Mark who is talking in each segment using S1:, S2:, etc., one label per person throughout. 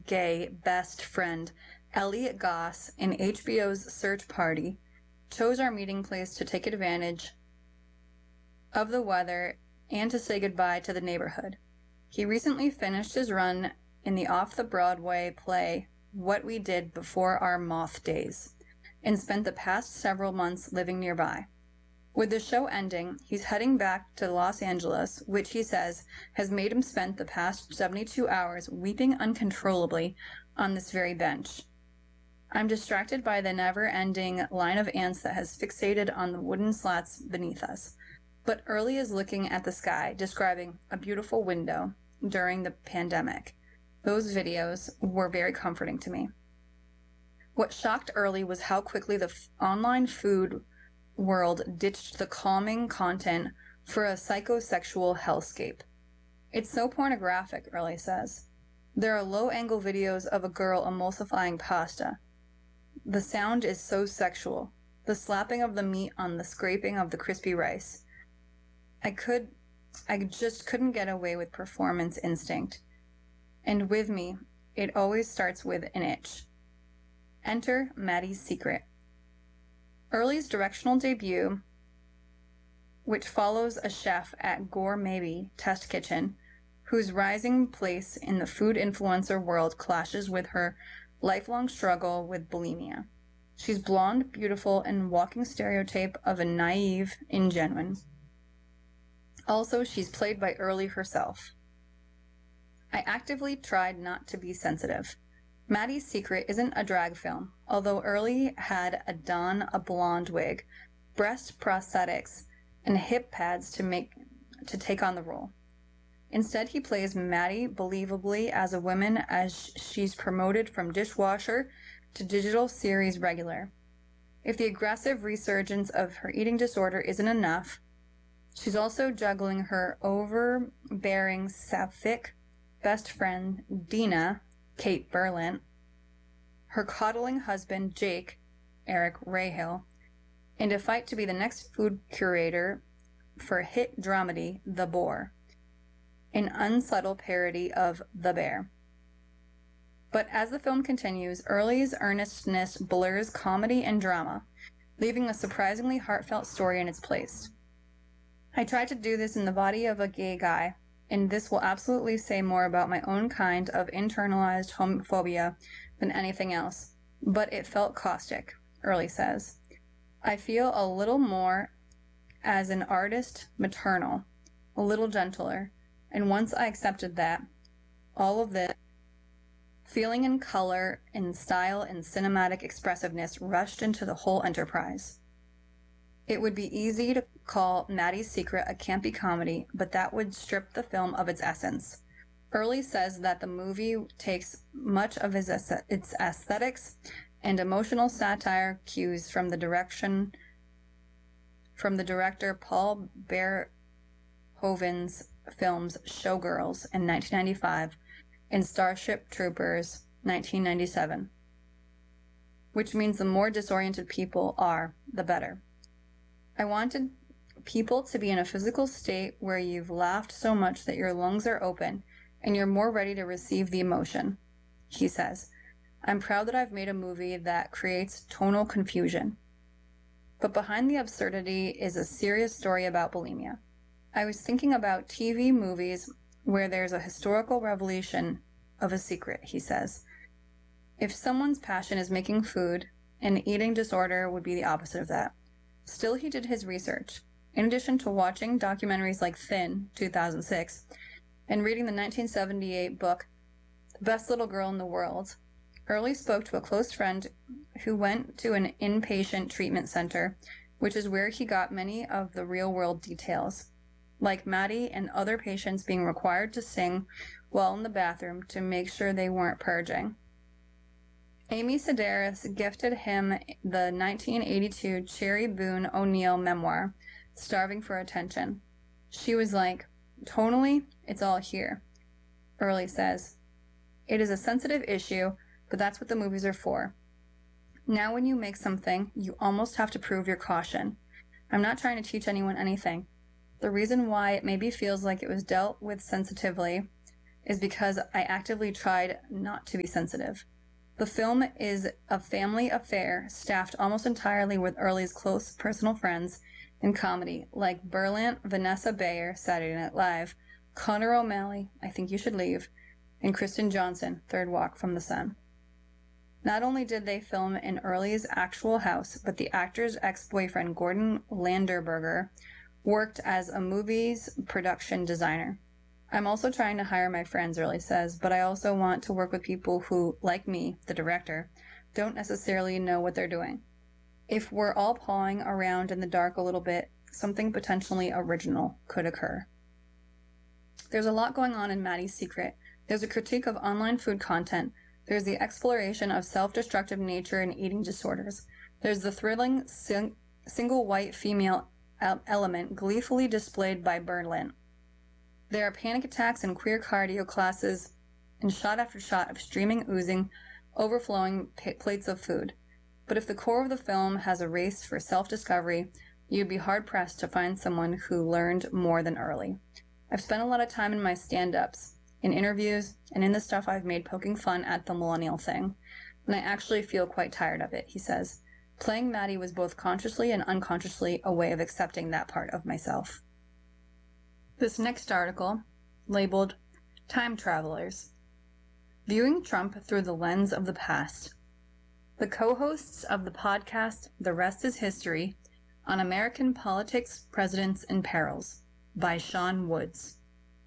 S1: gay best friend, Elliot Goss, in HBO's Search Party, chose our meeting place to take advantage of the weather and to say goodbye to the neighborhood. He recently finished his run in the off-the-Broadway play What We Did Before Our Moth Days, and spent the past several months living nearby. With the show ending, he's heading back to Los Angeles, which he says has made him spend the past 72 hours weeping uncontrollably on this very bench. I'm distracted by the never-ending line of ants that has fixated on the wooden slats beneath us. But Early is looking at the sky, describing a beautiful window during the pandemic. Those videos were very comforting to me. What shocked Early was how quickly the online food world ditched the calming content for a psychosexual hellscape. It's so pornographic, Early says. There are low-angle videos of a girl emulsifying pasta. The sound is so sexual. The slapping of the meat on the scraping of the crispy rice. I just couldn't get away with performance instinct. And with me, it always starts with an itch. Enter Maddie's Secret. Early's directional debut, which follows a chef at Gourmet Test Kitchen, whose rising place in the food influencer world clashes with her lifelong struggle with bulimia. She's blonde, beautiful, and walking stereotype of a naive ingenuine. Also, she's played by Early herself. I actively tried not to be sensitive. Maddie's Secret isn't a drag film, although Early had a blonde wig, breast prosthetics, and hip pads to take on the role. Instead, he plays Maddie believably as a woman as she's promoted from dishwasher to digital series regular. If the aggressive resurgence of her eating disorder isn't enough, she's also juggling her overbearing sapphic best friend, Dina, Kate Berlant, her coddling husband, Jake, Eric Rahill, and a fight to be the next food curator for hit dramedy The Boar, an unsubtle parody of The Bear. But as the film continues, Early's earnestness blurs comedy and drama, leaving a surprisingly heartfelt story in its place. I tried to do this in the body of a gay guy, and this will absolutely say more about my own kind of internalized homophobia than anything else, but it felt caustic, Early says. I feel a little more as an artist maternal, a little gentler, and once I accepted that, all of this feeling and color and style and cinematic expressiveness rushed into the whole enterprise. It would be easy to call Maddie's Secret a campy comedy, but that would strip the film of its essence. Early says that the movie takes much of its aesthetics and emotional satire cues from the director Paul Verhoeven's films Showgirls in 1995 and Starship Troopers 1997, which means the more disoriented people are, the better. I wanted people to be in a physical state where you've laughed so much that your lungs are open and you're more ready to receive the emotion, he says. I'm proud that I've made a movie that creates tonal confusion. But behind the absurdity is a serious story about bulimia. I was thinking about TV movies where there's a historical revelation of a secret, he says. If someone's passion is making food, an eating disorder would be the opposite of that. Still, he did his research. In addition to watching documentaries like Thin, 2006, and reading the 1978 book The Best Little Girl in the World, Early spoke to a close friend who went to an inpatient treatment center, which is where he got many of the real-world details, like Maddie and other patients being required to sing while in the bathroom to make sure they weren't purging. Amy Sedaris gifted him the 1982 Cherry Boone O'Neill memoir, Starving for Attention. She was like, tonally, it's all here. Early says, it is a sensitive issue, but that's what the movies are for. Now when you make something, you almost have to prove your caution. I'm not trying to teach anyone anything. The reason why it maybe feels like it was dealt with sensitively is because I actively tried not to be sensitive. The film is a family affair staffed almost entirely with Early's close personal friends in comedy, like Berlant, Vanessa Bayer, Saturday Night Live, Connor O'Malley, I Think You Should Leave, and Kristen Johnson, Third Walk from the Sun. Not only did they film in Early's actual house, but the actor's ex-boyfriend Gordon Landerberger worked as a movie's production designer. I'm also trying to hire my friends, Early says, but I also want to work with people who, like me, the director, don't necessarily know what they're doing. If we're all pawing around in the dark a little bit, something potentially original could occur. There's a lot going on in Maddie's Secret. There's a critique of online food content. There's the exploration of self-destructive nature and eating disorders. There's the thrilling single white female element gleefully displayed by Berlant. There are panic attacks and queer cardio classes and shot after shot of streaming, oozing, overflowing plates of food. But if the core of the film has a race for self-discovery, you'd be hard-pressed to find someone who learned more than Early. I've spent a lot of time in my stand-ups, in interviews, and in the stuff I've made poking fun at the millennial thing, and I actually feel quite tired of it, he says. Playing Maddie was both consciously and unconsciously a way of accepting that part of myself. This next article, labeled Time Travelers. Viewing Trump through the lens of the past. The co-hosts of the podcast The Rest is History on American Politics, Presidents, and Perils by Sean Woods.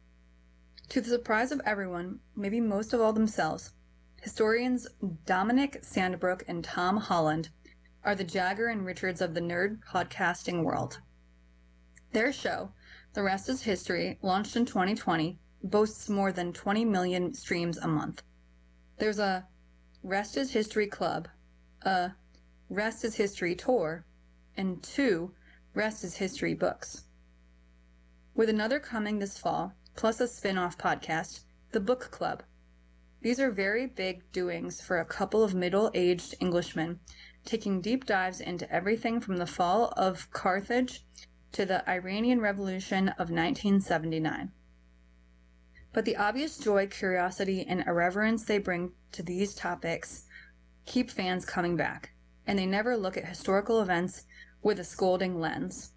S1: To the surprise of everyone, maybe most of all themselves, historians Dominic Sandbrook and Tom Holland are the Jagger and Richards of the nerd podcasting world. Their show, The Rest is History, launched in 2020, boasts more than 20 million streams a month. There's a Rest is History Club, a Rest is History Tour, and 2 Rest is History books. With another coming this fall, plus a spin-off podcast, The Book Club. These are very big doings for a couple of middle-aged Englishmen, taking deep dives into everything from the fall of Carthage to the Iranian Revolution of 1979. But the obvious joy, curiosity, and irreverence they bring to these topics keep fans coming back, and they never look at historical events with a scolding lens.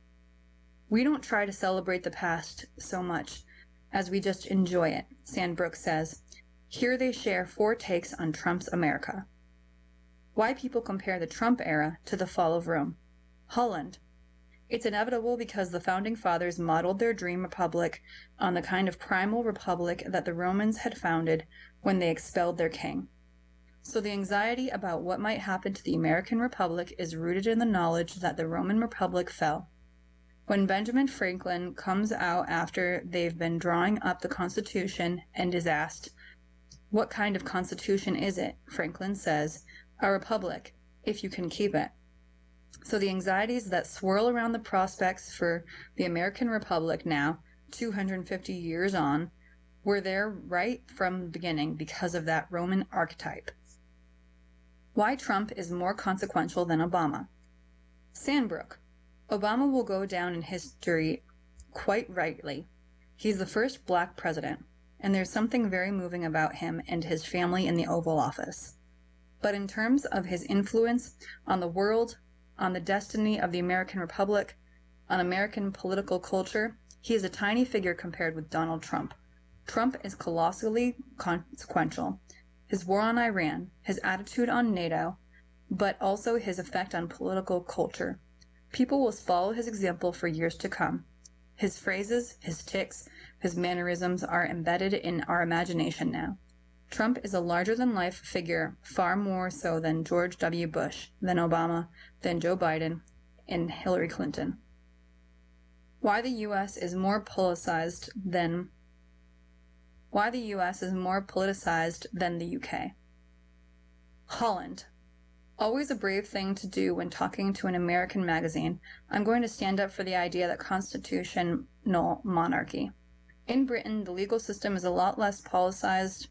S1: We don't try to celebrate the past so much as we just enjoy it, Sandbrook says. Here they share 4 takes on Trump's America. Why people compare the Trump era to the fall of Rome. Holland. It's inevitable because the Founding Fathers modeled their dream republic on the kind of primal republic that the Romans had founded when they expelled their king. So the anxiety about what might happen to the American Republic is rooted in the knowledge that the Roman Republic fell. When Benjamin Franklin comes out after they've been drawing up the Constitution and is asked, "What kind of Constitution is it?" Franklin says, "A republic, if you can keep it." So the anxieties that swirl around the prospects for the American Republic now, 250 years on, were there right from the beginning because of that Roman archetype. Why Trump is more consequential than Obama. Sandbrook. Obama will go down in history quite rightly. He's the first black president, and there's something very moving about him and his family in the Oval Office. But in terms of his influence on the world, on the destiny of the American Republic, on American political culture, he is a tiny figure compared with Donald Trump. Trump is colossally consequential. His war on Iran, his attitude on NATO, but also his effect on political culture. People will follow his example for years to come. His phrases, his tics, his mannerisms are embedded in our imagination now. Trump is a larger-than-life figure, far more so than George W. Bush, than Obama, than Joe Biden, and Hillary Clinton. Why the U.S. is more politicized than the U.K. Holland. Always a brave thing to do when talking to an American magazine. I'm going to stand up for the idea that constitutional monarchy. In Britain, the legal system is a lot less politicized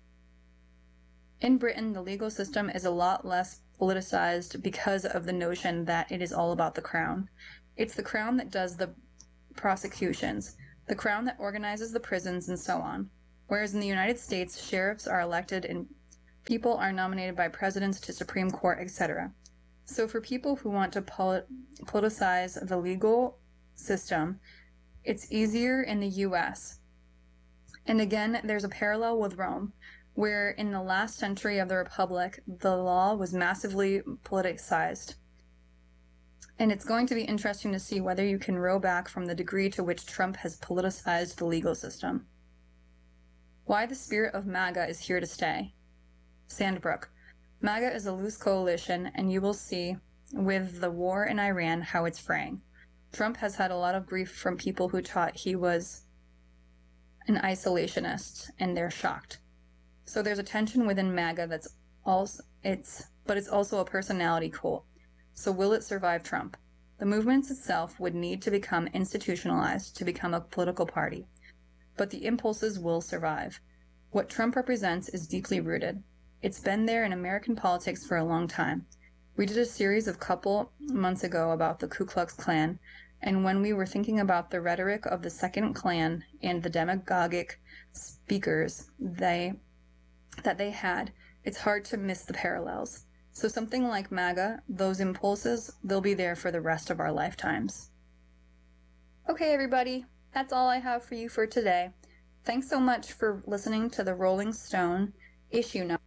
S1: because of the notion that it is all about the crown. It's the crown that does the prosecutions, the crown that organizes the prisons and so on. whereas in the United States, sheriffs are elected and people are nominated by presidents to Supreme Court, etc. So for people who want to politicize the legal system, it's easier in the US. And again, there's a parallel with Rome, where in the last century of the Republic, the law was massively politicized. And it's going to be interesting to see whether you can row back from the degree to which Trump has politicized the legal system. Why the spirit of MAGA is here to stay. Sandbrook. MAGA is a loose coalition, and you will see with the war in Iran how it's fraying. Trump has had a lot of grief from people who thought he was an isolationist, and they're shocked. So there's a tension within MAGA but it's also a personality cult. So will it survive Trump? The movement itself would need to become institutionalized to become a political party, but the impulses will survive. What Trump represents is deeply rooted. It's been there in American politics for a long time. We did a series a couple months ago about the Ku Klux Klan, and when we were thinking about the rhetoric of the Second Klan and the demagogic speakers that they had, it's hard to miss the parallels. So something like MAGA, those impulses, they'll be there for the rest of our lifetimes. Okay, everybody, that's all I have for you for today. Thanks so much for listening to the Rolling Stone issue number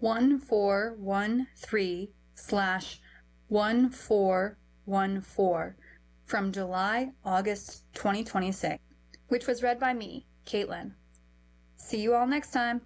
S1: 1413/1414 from July-August 2026, which was read by me, Caitlin. See you all next time.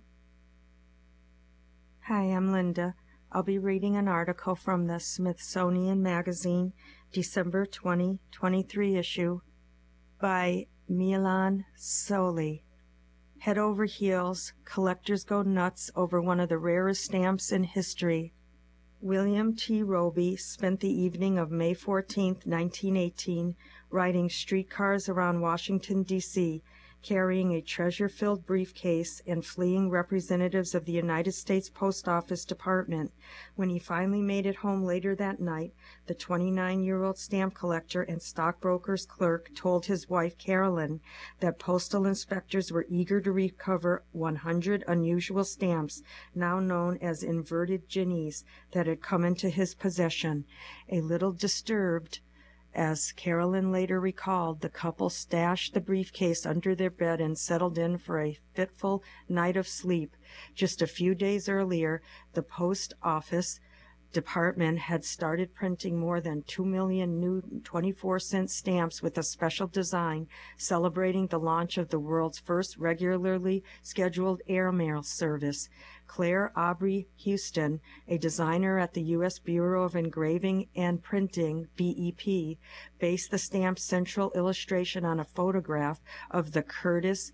S2: Hi, I'm Linda. I'll be reading an article from the Smithsonian Magazine, December 2023 issue by Milan Soli. Head over heels, collectors go nuts over one of the rarest stamps in history. William T. Roby spent the evening of May 14, 1918, riding streetcars around Washington, D.C., carrying a treasure-filled briefcase and fleeing representatives of the United States Post Office Department. When he finally made it home later that night, the 29-year-old stamp collector and stockbroker's clerk told his wife, Carolyn, that postal inspectors were eager to recover 100 unusual stamps, now known as inverted guineas, that had come into his possession. A little disturbed, as Carolyn later recalled, the couple stashed the briefcase under their bed and settled in for a fitful night of sleep. Just a few days earlier, the Post Office Department had started printing more than 2 million new 24-cent stamps with a special design celebrating the launch of the world's first regularly scheduled airmail service. Claire Aubrey Houston, a designer at the U.S. Bureau of Engraving and Printing, BEP, based the stamp's central illustration on a photograph of the Curtiss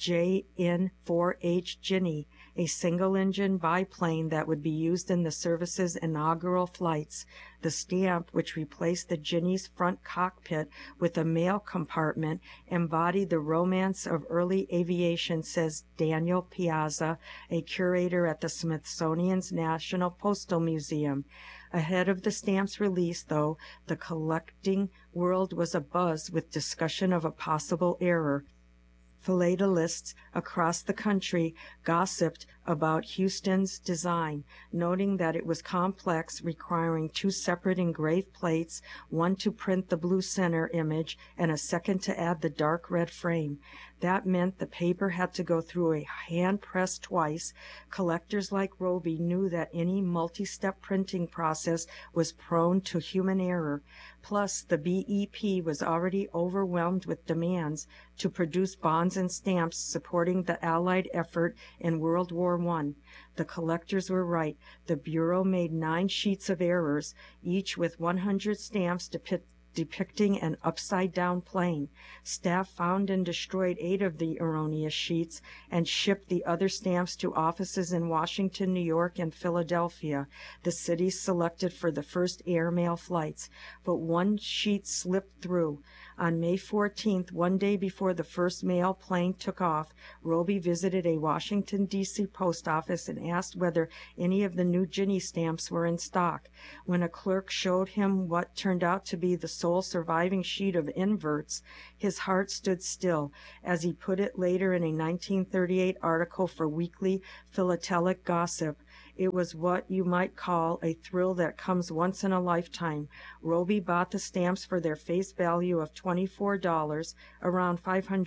S2: JN-4H Ginny, a single-engine biplane that would be used in the service's inaugural flights. The stamp, which replaced the Ginny's front cockpit with a mail compartment, embodied the romance of early aviation, says Daniel Piazza, a curator at the Smithsonian's National Postal Museum. Ahead of the stamp's release, though, the collecting world was abuzz with discussion of a possible error. Philatelists across the country gossiped about Houston's design, noting that it was complex, requiring 2 separate engraved plates, one to print the blue center image and a second to add the dark red frame. That meant the paper had to go through a hand press twice. Collectors like Roby knew that any multi-step printing process was prone to human error. Plus, the BEP was already overwhelmed with demands to produce bonds and stamps supporting the Allied effort in World War I. The collectors were right. The Bureau made 9 sheets of errors, each with 100 stamps depicting an upside-down plane. Staff found and destroyed 8 of the erroneous sheets and shipped the other stamps to offices in Washington, New York, and Philadelphia, the cities selected for the first airmail flights. But one sheet slipped through. On May 14th, one day before the first mail plane took off, Roby visited a Washington, D.C. post office and asked whether any of the new Ginny stamps were in stock. When a clerk showed him what turned out to be the sole surviving sheet of inverts, his heart stood still, as he put it later in a 1938 article for Weekly Philatelic Gossip. It was what you might call a thrill that comes once in a lifetime. Roby bought the stamps for their face value of $24, around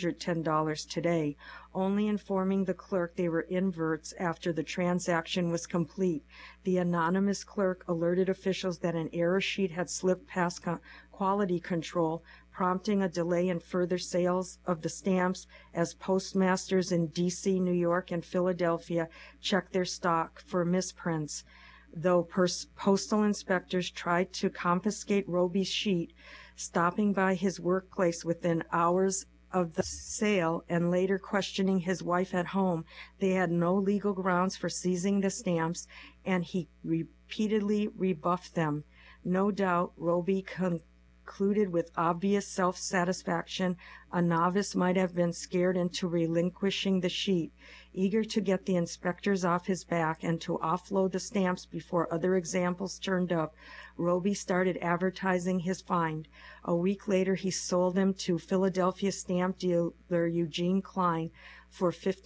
S2: $510 today, only informing the clerk they were inverts after the transaction was complete. The anonymous clerk alerted officials that an error sheet had slipped past quality control, prompting a delay in further sales of the stamps as postmasters in D.C., New York, and Philadelphia checked their stock for misprints. Though postal inspectors tried to confiscate Roby's sheet, stopping by his workplace within hours of the sale and later questioning his wife at home, they had no legal grounds for seizing the stamps, and he repeatedly rebuffed them. No doubt Roby concluded with obvious self-satisfaction a novice might have been scared into relinquishing the sheet. Eager to get the inspectors off his back and to offload the stamps before other examples turned up, Roby started advertising his find. A week later, he sold them to Philadelphia stamp dealer Eugene Klein for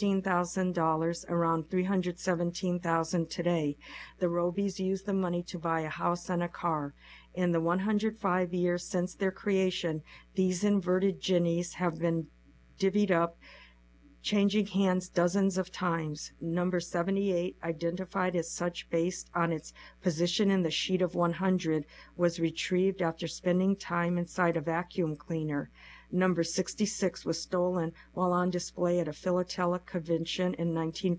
S2: $15,000, around $317,000 today. The Robys used the money to buy a house and a car. In the 105 years since their creation, these inverted Ginnies have been divvied up, changing hands dozens of times. Number 78, identified as such based on its position in the sheet of 100, was retrieved after spending time inside a vacuum cleaner. Number 66 was stolen while on display at a philatelic convention in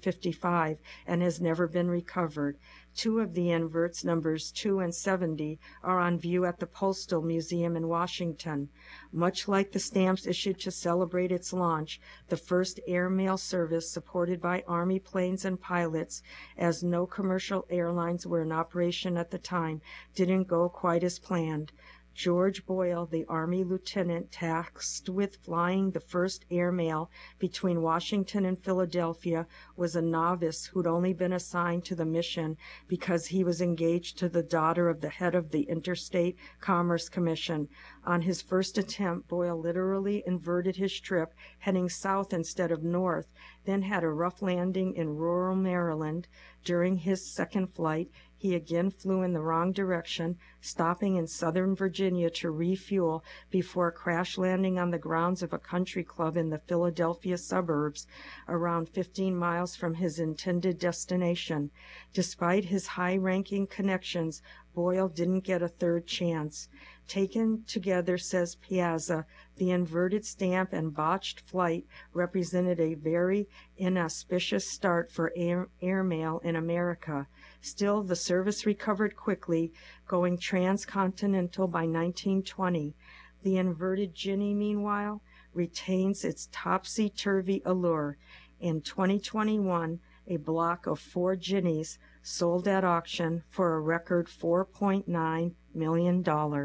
S2: 1955 and has never been recovered. Two of the inverts, numbers 2 and 70, are on view at the Postal Museum in Washington. Much like the stamps issued to celebrate its launch, the first airmail service supported by Army planes and pilots, as no commercial airlines were in operation at the time, didn't go quite as planned. George Boyle, the Army lieutenant tasked with flying the first airmail between Washington and Philadelphia, was a novice who'd only been assigned to the mission because he was engaged to the daughter of the head of the Interstate Commerce Commission. On his first attempt, Boyle literally inverted his trip, heading south instead of north, then had a rough landing in rural Maryland. During his second flight, he again flew in the wrong direction, stopping in southern Virginia to refuel before crash landing on the grounds of a country club in the Philadelphia suburbs, around 15 miles from his intended destination. Despite his high-ranking connections, Boyle didn't get a third chance. Taken together, says Piazza, the inverted stamp and botched flight represented a very inauspicious start for airmail in America. Still, the service recovered quickly, going transcontinental by 1920. The inverted Ginny, meanwhile, retains its topsy-turvy allure. In 2021, a block of 4 Ginnies sold at auction for a record $4.9 million.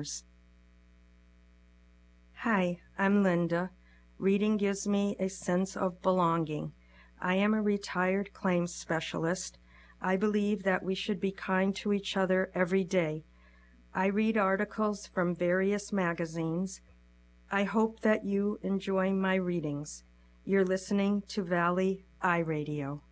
S2: Hi, I'm Linda. Reading gives me a sense of belonging. I am a retired claims specialist. I believe that we should be kind to each other every day. I read articles from various magazines. I hope that you enjoy my readings. You're listening to Valley iRadio.